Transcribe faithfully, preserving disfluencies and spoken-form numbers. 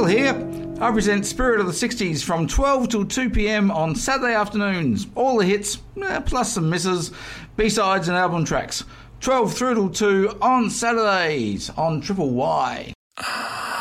here. I present Spirit of the sixties from twelve till two p.m. on Saturday afternoons. All the hits, eh, plus some misses, B-sides and album tracks. twelve through till two on Saturdays on Triple Y.